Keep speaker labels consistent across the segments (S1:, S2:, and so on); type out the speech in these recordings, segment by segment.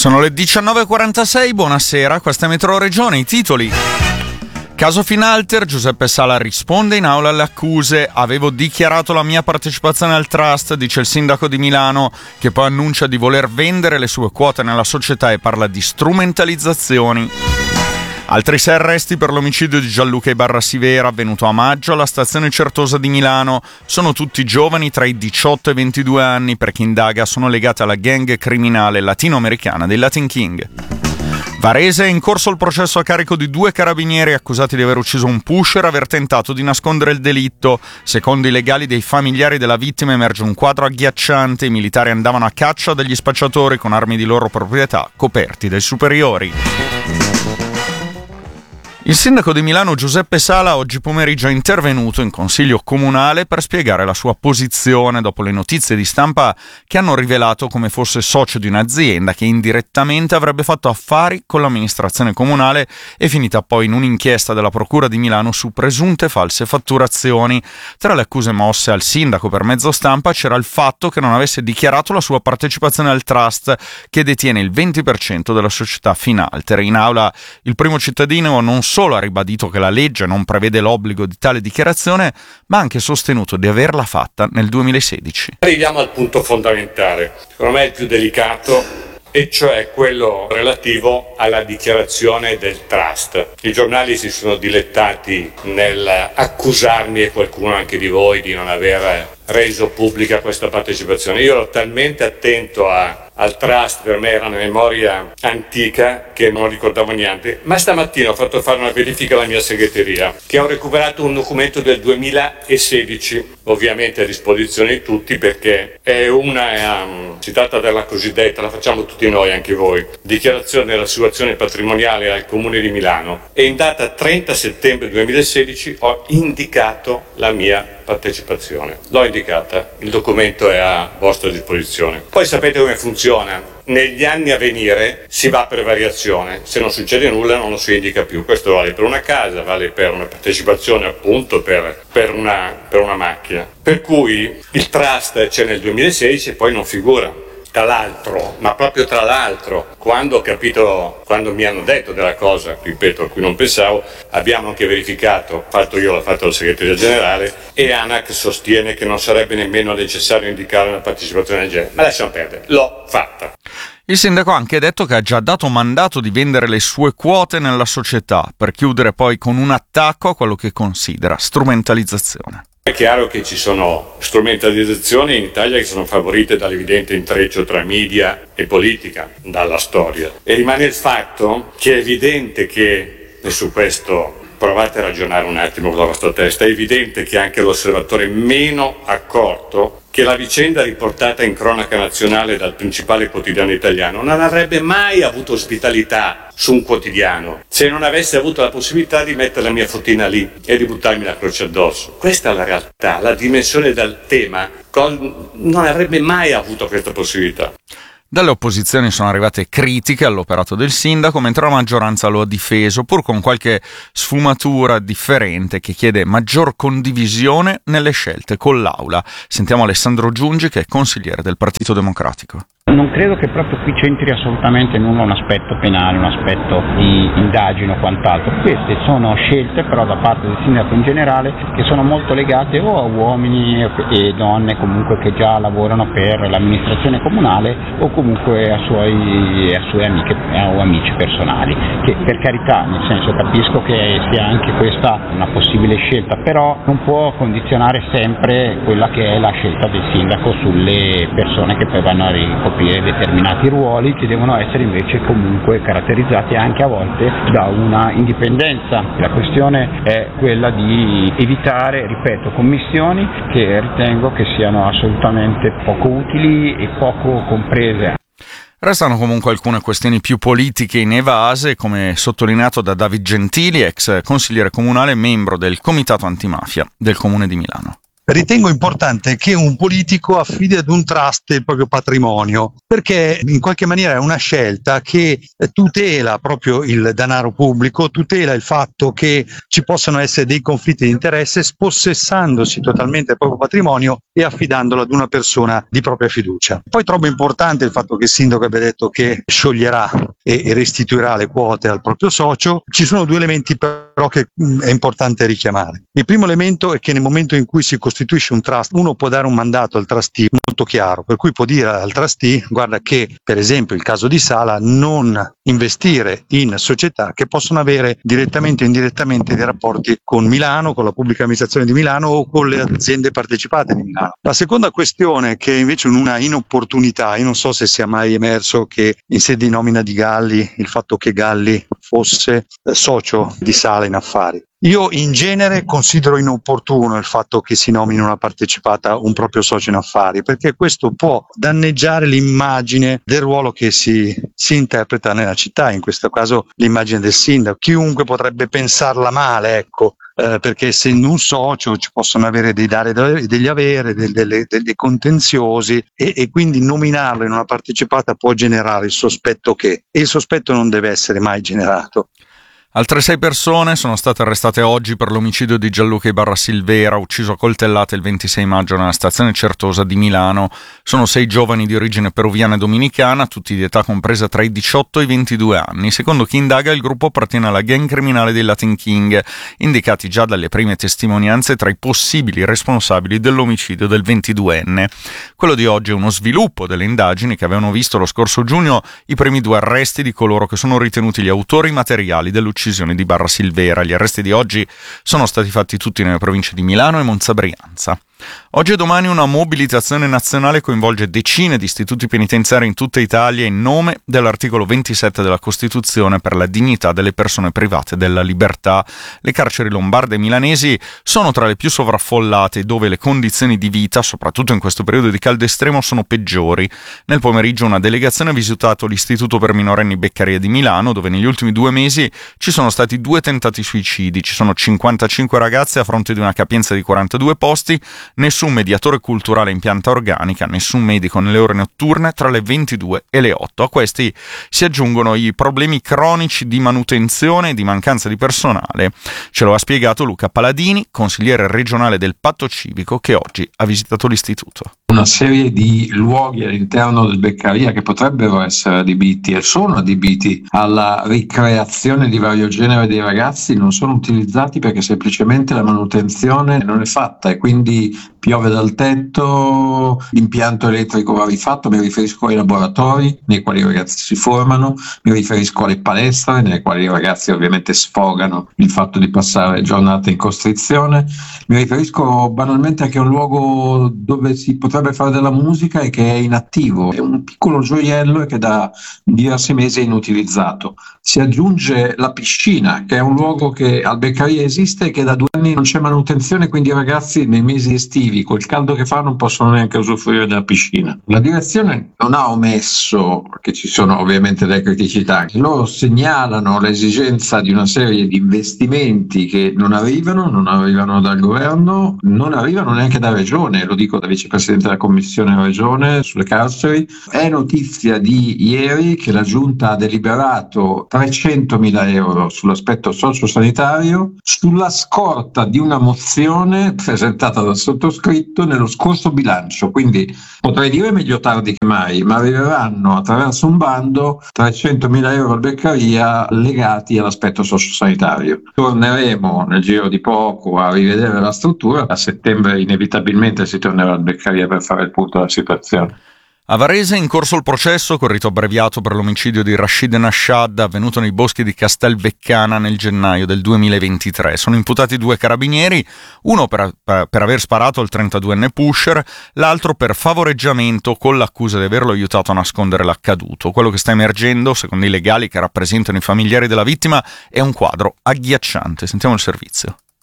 S1: Sono le 19.46, buonasera, questa è Metro Regione, i titoli. Caso Finalter, Giuseppe Sala risponde in aula alle accuse. Avevo dichiarato la mia partecipazione al trust, dice il sindaco di Milano, che poi annuncia di voler vendere le sue quote nella società e parla di strumentalizzazioni. Altri 6 arresti per l'omicidio di Gianluca Ibarra Sivera, avvenuto a maggio alla stazione Certosa di Milano. Sono tutti giovani tra i 18 e i 22 anni, per chi indaga sono legati alla gang criminale latinoamericana dei Latin King. Varese è in corso il processo a carico di 2 carabinieri accusati di aver ucciso un pusher e aver tentato di nascondere il delitto. Secondo i legali dei familiari della vittima emerge un quadro agghiacciante. I militari andavano a caccia degli spacciatori con armi di loro proprietà coperti dai superiori. Il sindaco di Milano Giuseppe Sala oggi pomeriggio è intervenuto in consiglio comunale per spiegare la sua posizione dopo le notizie di stampa che hanno rivelato come fosse socio di un'azienda che indirettamente avrebbe fatto affari con l'amministrazione comunale e finita poi in un'inchiesta della Procura di Milano su presunte false fatturazioni. Tra le accuse mosse al sindaco per mezzo stampa c'era il fatto che non avesse dichiarato la sua partecipazione al trust che detiene il 20% della società Finalter. In aula il primo cittadino non solo ha ribadito che la legge non prevede l'obbligo di tale dichiarazione, ma ha anche sostenuto di averla fatta nel 2016.
S2: Arriviamo al punto fondamentale, secondo me il più delicato, e cioè quello relativo alla dichiarazione del trust. I giornali si sono dilettati nel accusarmi, e qualcuno anche di voi, di non aver reso pubblica questa partecipazione. Io ero talmente attento al trust, per me era una memoria antica che non ricordavo niente, ma stamattina ho fatto fare una verifica alla mia segreteria, che ho recuperato un documento del 2016, ovviamente a disposizione di tutti, perché è si tratta della cosiddetta, la facciamo tutti noi, anche voi, dichiarazione della situazione patrimoniale al Comune di Milano, e in data 30 settembre 2016 ho indicato la mia partecipazione. L'ho indicata, il documento è a vostra disposizione. Poi sapete come funziona? Negli anni a venire si va per variazione, se non succede nulla non lo si indica più. Questo vale per una casa, vale per una partecipazione appunto per una macchina. Per cui il trust c'è nel 2016 e poi non figura. Tra l'altro, ma proprio tra l'altro, quando mi hanno detto della cosa, ripeto, a cui non pensavo, abbiamo anche verificato, l'ho fatto la segreteria generale, e ANAC sostiene che non sarebbe nemmeno necessario indicare una partecipazione del genere. Ma lasciamo perdere, l'ho fatta.
S1: Il sindaco ha anche detto che ha già dato mandato di vendere le sue quote nella società, per chiudere poi con un attacco a quello che considera strumentalizzazione.
S2: È chiaro che ci sono strumentalizzazioni in Italia che sono favorite dall'evidente intreccio tra media e politica, dalla storia. E rimane il fatto che è evidente che, e su questo provate a ragionare un attimo con la vostra testa, è evidente che anche l'osservatore meno accorto che la vicenda riportata in cronaca nazionale dal principale quotidiano italiano non avrebbe mai avuto ospitalità su un quotidiano se non avesse avuto la possibilità di mettere la mia fotina lì e di buttarmi la croce addosso. Questa è la realtà, la dimensione del tema, non avrebbe mai avuto questa possibilità.
S1: Dalle opposizioni sono arrivate critiche all'operato del sindaco, mentre la maggioranza lo ha difeso, pur con qualche sfumatura differente che chiede maggior condivisione nelle scelte con l'Aula. Sentiamo Alessandro Giungi, che è consigliere del Partito Democratico.
S3: Non credo che proprio qui c'entri assolutamente nulla un aspetto penale, un aspetto di indagine o quant'altro. Queste sono scelte però da parte del sindaco in generale che sono molto legate o a uomini e donne comunque che già lavorano per l'amministrazione comunale o comunque a sue amiche o amici personali, che per carità, nel senso, capisco che sia anche questa una possibile scelta, però non può condizionare sempre quella che è la scelta del sindaco sulle persone che poi vanno a ricoprire determinati ruoli, che devono essere invece comunque caratterizzati anche a volte da una indipendenza. La questione è quella di evitare, ripeto, commissioni che ritengo che siano assolutamente poco utili e poco comprese.
S1: Restano comunque alcune questioni più politiche inevase, come sottolineato da David Gentili, ex consigliere comunale e membro del Comitato Antimafia del Comune di Milano.
S4: Ritengo importante che un politico affidi ad un trust il proprio patrimonio, perché in qualche maniera è una scelta che tutela proprio il denaro pubblico, tutela il fatto che ci possano essere dei conflitti di interesse, spossessandosi totalmente del proprio patrimonio e affidandolo ad una persona di propria fiducia. Poi trovo importante il fatto che il sindaco abbia detto che scioglierà e restituirà le quote al proprio socio. Ci sono due elementi però che è importante richiamare. Il primo elemento è che nel momento in cui si costituisce un trust, uno può dare un mandato al trustee molto chiaro, per cui può dire al trustee: guarda che, per esempio il caso di Sala, non investire in società che possono avere direttamente o indirettamente dei rapporti con Milano, con la pubblica amministrazione di Milano o con le aziende partecipate di Milano. La seconda questione, che è invece una inopportunità, io non so se sia mai emerso che in sede di nomina di Galli, il fatto che Galli fosse socio di Sala in affari. Io in genere considero inopportuno il fatto che si nomini una partecipata un proprio socio in affari, perché questo può danneggiare l'immagine del ruolo che si interpreta nella città, in questo caso l'immagine del sindaco. Chiunque potrebbe pensarla male, ecco. Perché essendo un socio ci possono avere degli averi, dei contenziosi e quindi nominarlo in una partecipata può generare il sospetto e il sospetto non deve essere mai generato.
S1: Altre 6 persone sono state arrestate oggi per l'omicidio di Gianluca Ibarra Silvera, ucciso a coltellate il 26 maggio nella stazione Certosa di Milano. Sono 6 giovani di origine peruviana e dominicana, tutti di età compresa tra i 18 e i 22 anni. Secondo chi indaga, il gruppo appartiene alla gang criminale dei Latin King, indicati già dalle prime testimonianze tra i possibili responsabili dell'omicidio del 22enne. Quello di oggi è uno sviluppo delle indagini che avevano visto lo scorso giugno i primi 2 arresti di coloro che sono ritenuti gli autori materiali dell'uccisione di Ibarra Silvera. Gli arresti di oggi sono stati fatti tutti nelle province di Milano e Monza Brianza. Oggi e domani una mobilitazione nazionale coinvolge decine di istituti penitenziari in tutta Italia in nome dell'articolo 27 della Costituzione per la dignità delle persone private della libertà. Le carceri lombarde e milanesi sono tra le più sovraffollate, dove le condizioni di vita, soprattutto in questo periodo di caldo estremo, sono peggiori. Nel pomeriggio una delegazione ha visitato l'Istituto per minorenni Beccaria di Milano, dove negli ultimi 2 mesi ci sono stati 2 tentati suicidi. Ci sono 55 ragazze a fronte di una capienza di 42 posti, nessun mediatore culturale in pianta organica, nessun medico nelle ore notturne tra le 22 e le 8. A questi si aggiungono i problemi cronici di manutenzione e di mancanza di personale. Ce lo ha spiegato Luca Paladini, consigliere regionale del Patto Civico, che oggi ha visitato l'istituto.
S5: Una serie di luoghi all'interno del Beccaria che potrebbero essere adibiti e sono adibiti alla ricreazione di vario genere dei ragazzi non sono utilizzati perché semplicemente la manutenzione non è fatta e quindi piove dal tetto, l'impianto elettrico va rifatto. Mi riferisco ai laboratori nei quali i ragazzi si formano, mi riferisco alle palestre nelle quali i ragazzi ovviamente sfogano il fatto di passare giornate in costrizione, mi riferisco banalmente anche a un luogo dove si potrebbe fare della musica e che è inattivo, è un piccolo gioiello e che da diversi mesi è inutilizzato. Si aggiunge la piscina, che è un luogo che al Beccaria esiste e che da 2 anni non c'è manutenzione, quindi i ragazzi nei mesi estivi col caldo che fa non possono neanche usufruire della piscina. La direzione non ha omesso che ci sono ovviamente delle criticità, loro segnalano l'esigenza di una serie di investimenti che non arrivano dal governo, non arrivano neanche da regione, lo dico da vicepresidente della commissione regione sulle carceri. È notizia di ieri che la giunta ha deliberato 300.000 euro sull'aspetto sociosanitario sulla scorta di una mozione presentata dal sottoscritto nello scorso bilancio, quindi potrei dire meglio tardi che mai, ma arriveranno attraverso un bando 300.000 euro al Beccaria legati all'aspetto sociosanitario. Torneremo nel giro di poco a rivedere la struttura, a settembre inevitabilmente si tornerà al Beccaria per fare il punto della situazione.
S1: A Varese è in corso il processo con rito abbreviato per l'omicidio di Rashid Nashad avvenuto nei boschi di Castelveccana nel gennaio del 2023. Sono imputati 2 carabinieri, uno per aver sparato al 32enne pusher, l'altro per favoreggiamento con l'accusa di averlo aiutato a nascondere l'accaduto. Quello che sta emergendo, secondo i legali che rappresentano i familiari della vittima, è un quadro agghiacciante. Sentiamo il servizio.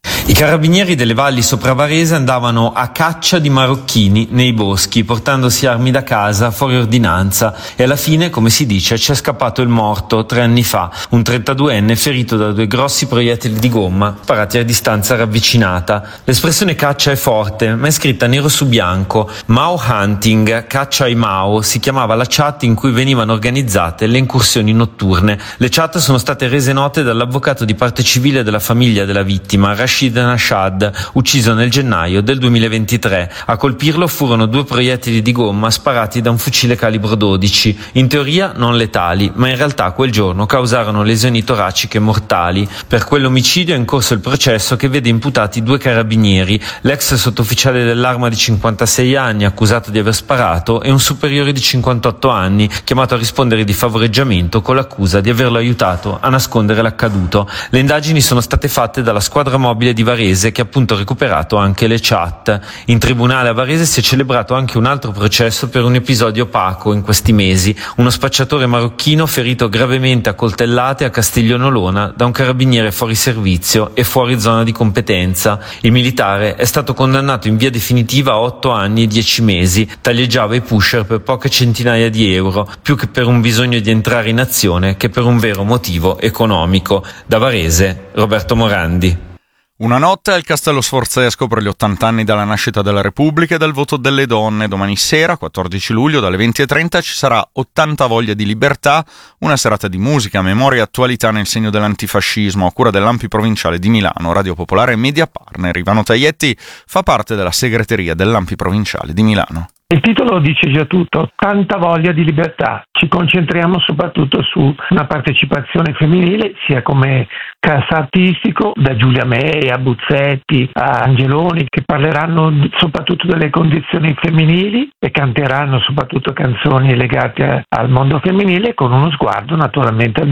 S6: I carabinieri delle valli sopra Varese andavano a caccia di marocchini nei boschi, portandosi armi da casa fuori ordinanza, e alla fine, come si dice, c'è scappato il morto 3 anni fa, un 32enne ferito da 2 grossi proiettili di gomma sparati a distanza ravvicinata. L'espressione caccia è forte, ma è scritta nero su bianco. Mao Hunting, caccia ai Mao, si chiamava la chat in cui venivano organizzate le incursioni notturne. Le chat sono state rese note dall'avvocato di parte civile della famiglia della vittima, Rashid Nashad, ucciso nel gennaio del 2023. A colpirlo furono 2 proiettili di gomma sparati da un fucile calibro 12, in teoria non letali, ma in realtà quel giorno causarono lesioni toraciche mortali. Per quell'omicidio è in corso il processo che vede imputati 2 carabinieri, l'ex sottufficiale dell'Arma di 56 anni accusato di aver sparato e un superiore di 58 anni chiamato a rispondere di favoreggiamento con l'accusa di averlo aiutato a nascondere l'accaduto. Le indagini sono state fatte dalla squadra mobile di Varese, che ha appunto recuperato anche le chat. In tribunale a Varese si è celebrato anche un altro processo per un episodio opaco in questi mesi: uno spacciatore marocchino ferito gravemente a coltellate a Castiglione Olona da un carabiniere fuori servizio e fuori zona di competenza. Il militare è stato condannato in via definitiva a 8 anni e 10 mesi, taglieggiava i pusher per poche centinaia di euro, più che per un bisogno di entrare in azione che per un vero motivo economico. Da Varese, Roberto Morandi.
S1: Una notte al Castello Sforzesco per gli 80 anni dalla nascita della Repubblica e del voto delle donne. Domani sera, 14 luglio, dalle 20:30 ci sarà 80 voglia di libertà, una serata di musica, memoria e attualità nel segno dell'antifascismo, a cura dell'Ampi Provinciale di Milano, Radio Popolare e Media Partner. Ivano Taglietti fa parte della segreteria dell'Ampi Provinciale di Milano.
S7: Il titolo dice già tutto, tanta voglia di libertà. Ci concentriamo soprattutto su una partecipazione femminile, sia come cast artistico, da Giulia May a Buzzetti a Angeloni, che parleranno soprattutto delle condizioni femminili e canteranno soprattutto canzoni legate al mondo femminile, con uno sguardo naturalmente al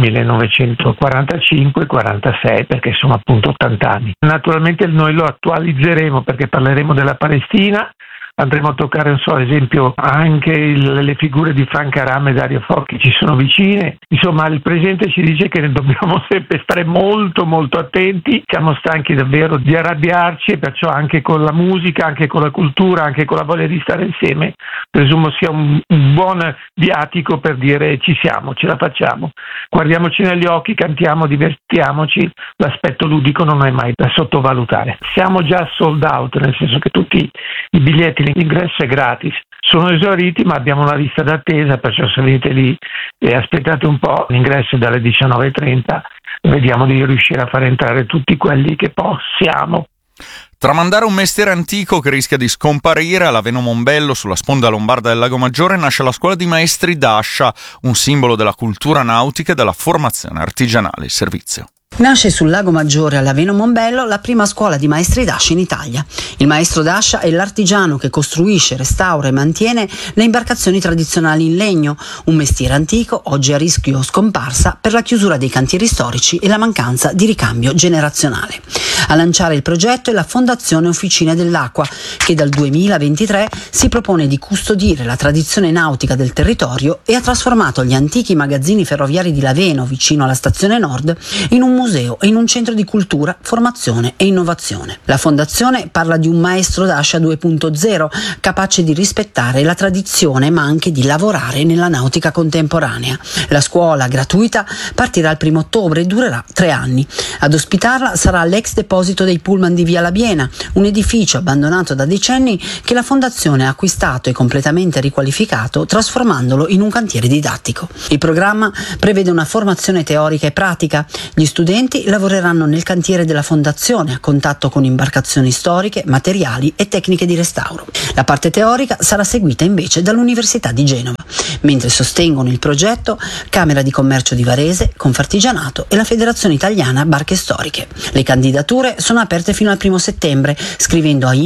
S7: 1945-46, perché sono appunto 80 anni. Naturalmente noi lo attualizzeremo perché parleremo della Palestina. Andremo a toccare, ad esempio, anche le figure di Franca Rame e Dario Fo, che ci sono vicine. Insomma, il presente ci dice che dobbiamo sempre stare molto molto attenti. Siamo stanchi davvero di arrabbiarci, e perciò anche con la musica, anche con la cultura, anche con la voglia di stare insieme, presumo sia un buon viatico per dire ci siamo, ce la facciamo. Guardiamoci negli occhi, cantiamo, divertiamoci. L'aspetto ludico non è mai da sottovalutare. Siamo già sold out, nel senso che tutti i biglietti, l'ingresso è gratis, sono esauriti, ma abbiamo una lista d'attesa, perciò se venite lì e aspettate un po', l'ingresso è dalle 19:30, vediamo di riuscire a far entrare tutti quelli che possiamo.
S1: Tramandare un mestiere antico che rischia di scomparire, alla Veno Mombello, sulla sponda lombarda del Lago Maggiore, nasce la scuola di maestri d'ascia, un simbolo della cultura nautica e della formazione artigianale e servizio.
S8: Nasce sul Lago Maggiore alla Veno Mombello la prima scuola di maestri d'ascia in Italia. Il maestro d'ascia è l'artigiano che costruisce, restaura e mantiene le imbarcazioni tradizionali in legno, un mestiere antico oggi a rischio scomparsa per la chiusura dei cantieri storici e la mancanza di ricambio generazionale. A lanciare il progetto è la Fondazione Officine dell'Acqua, che dal 2023 si propone di custodire la tradizione nautica del territorio e ha trasformato gli antichi magazzini ferroviari di Laveno, vicino alla stazione Nord, in un museo e in un centro di cultura, formazione e innovazione. La fondazione parla di un maestro d'ascia 2.0, capace di rispettare la tradizione ma anche di lavorare nella nautica contemporanea. La scuola, gratuita, partirà il 1° ottobre e durerà 3 anni. Ad ospitarla sarà l'ex deposito dei pullman di Via Labiena, un edificio abbandonato da decenni che la fondazione ha acquistato e completamente riqualificato, trasformandolo in un cantiere didattico. Il programma prevede una formazione teorica e pratica. Gli studenti lavoreranno nel cantiere della fondazione a contatto con imbarcazioni storiche, materiali e tecniche di restauro. La parte teorica sarà seguita invece dall'Università di Genova, mentre sostengono il progetto Camera di Commercio di Varese, Confartigianato e la Federazione Italiana Barche Storiche. Le candidature sono aperte fino al 1° settembre scrivendo a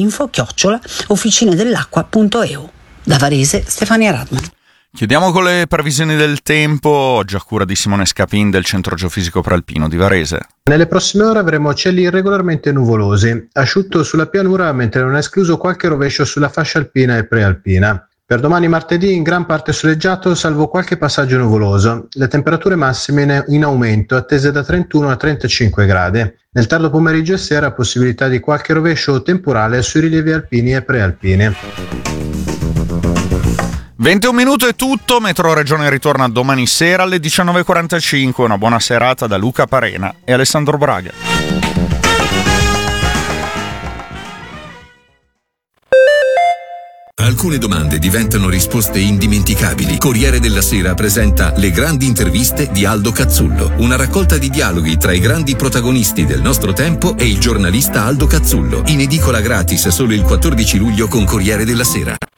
S8: info@officinedell'acqua.eu. Da Varese, Stefania Radman.
S1: Chiudiamo con le previsioni del tempo, oggi a cura di Simone Scapin del Centro Geofisico Prealpino di Varese.
S9: Nelle prossime ore avremo cieli irregolarmente nuvolosi, asciutto sulla pianura mentre non è escluso qualche rovescio sulla fascia alpina e prealpina. Per domani martedì in gran parte soleggiato, salvo qualche passaggio nuvoloso. Le temperature massime in aumento, attese da 31 a 35 gradi. Nel tardo pomeriggio e sera possibilità di qualche rovescio o temporale sui rilievi alpini e prealpini.
S1: 21 minuti è tutto, Metro Regione ritorna domani sera alle 19.45. Una buona serata da Luca Parena e Alessandro Braga.
S10: Alcune domande diventano risposte indimenticabili. Corriere della Sera presenta Le grandi interviste di Aldo Cazzullo, una raccolta di dialoghi tra i grandi protagonisti del nostro tempo e il giornalista Aldo Cazzullo, in edicola gratis solo il 14 luglio con Corriere della Sera.